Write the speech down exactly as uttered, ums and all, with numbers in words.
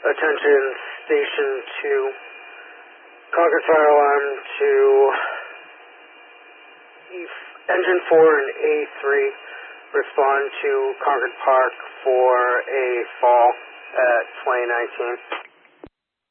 Attention Station two. Concord Fire Alarm to Engine four and A three. Respond to Concord Park for a fall at twenty nineteen.